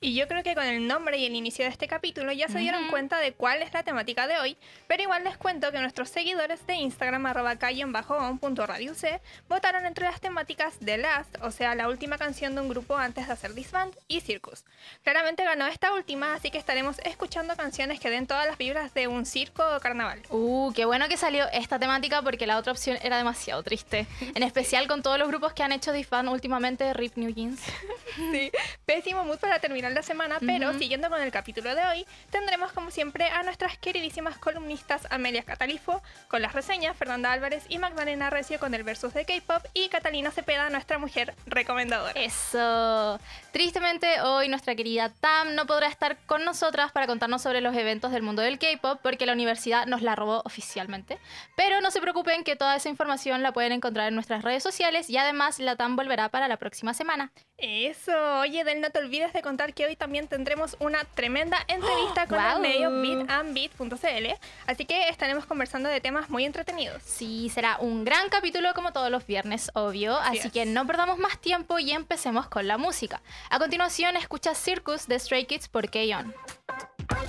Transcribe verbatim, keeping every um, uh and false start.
Y yo creo que con el nombre y el inicio de este capítulo ya se dieron Ujú. cuenta de cuál es la temática de hoy, pero igual les cuento que nuestros seguidores de Instagram arroba k-on punto radio c votaron entre las temáticas de Last, o sea, la última canción de un grupo antes de hacer Disband, y Circus. Claramente ganó esta última, así que estaremos escuchando canciones que den todas las vibras de un circo o carnaval. Uh, qué bueno que salió esta temática porque la otra opción era demasiado triste. En especial con todos los grupos que han hecho Disband últimamente, R I P New Jeans. Sí, pésimo mood para terminar la semana, pero Ujú. siguiendo con el capítulo de hoy, tendremos como siempre a nuestras queridísimas columnistas Amelia Catalifo con las reseñas, Fernanda Álvarez y Magdalena Recio con el versus de K-pop y Catalina Cepeda, nuestra mujer recomendadora. Eso. Tristemente hoy nuestra querida Tam no podrá estar con nosotras para contarnos sobre los eventos del mundo del K-pop porque la universidad nos la robó oficialmente. Pero no se preocupen que toda esa información la pueden encontrar en nuestras redes sociales y además la Tam volverá para la próxima semana. Eso, oye Del, no te olvides de contar que hoy también tendremos una tremenda entrevista con ¡Guau! el medio beat and beat punto c l, así que estaremos conversando de temas muy entretenidos. Sí, será un gran capítulo como todos los viernes, obvio, Así así es. que no perdamos más tiempo y empecemos con la música. A continuación escucha Circus de Stray Kids por K-On.